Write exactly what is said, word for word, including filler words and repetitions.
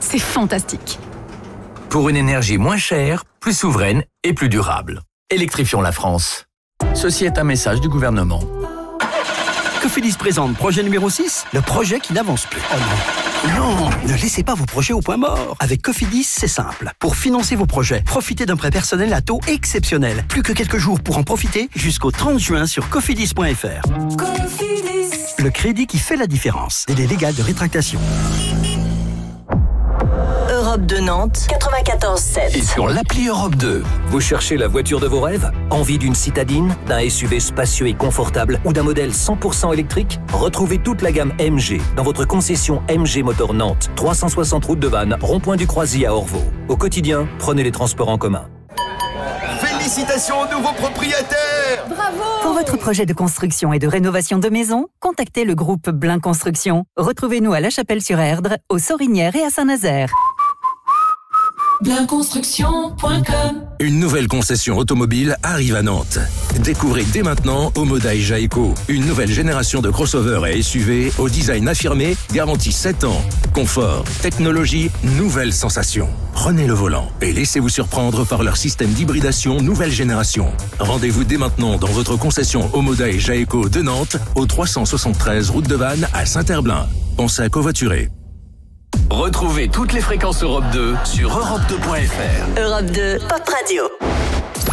C'est fantastique. Pour une énergie moins chère, plus souveraine et plus durable. Électrifions la France. Ceci est un message du gouvernement. Cofidis présente projet numéro six, le projet qui n'avance plus. Oh non. Non, ne laissez pas vos projets au point mort. Avec Cofidis, c'est simple. Pour financer vos projets, profitez d'un prêt personnel à taux exceptionnel. Plus que quelques jours pour en profiter jusqu'au trente juin sur cofidis point f r. Cofidis. Le crédit qui fait la différence. Délai légal de rétractation. Europe deux Nantes, quatre-vingt-quatorze sept. Et sur l'appli Europe deux. Vous cherchez la voiture de vos rêves? Envie d'une citadine, d'un S U V spacieux et confortable ou d'un modèle cent pour cent électrique? Retrouvez toute la gamme M G dans votre concession M G Motor Nantes, trois cent soixante route de Vannes, rond-point du Croisier à Orvaux. Au quotidien, prenez les transports en commun. Félicitations aux nouveaux propriétaires! Bravo! Pour votre projet de construction et de rénovation de maison, contactez le groupe Blin Construction. Retrouvez-nous à La Chapelle-sur-Erdre, aux Sorinières et à Saint-Nazaire. blin construction point com. Une nouvelle concession automobile arrive à Nantes. Découvrez dès maintenant Homodai Jaeco, une nouvelle génération de crossovers et S U V au design affirmé, garantie sept ans. Confort, technologie, nouvelles sensations. Prenez le volant et laissez-vous surprendre par leur système d'hybridation nouvelle génération. Rendez-vous dès maintenant dans votre concession Homodai Jaeco de Nantes, au trois cent soixante-treize route de Vannes à Saint-Herblain. Pensez à covoiturer. Retrouvez toutes les fréquences Europe deux sur europe deux point f r. Europe deux, Pop Radio.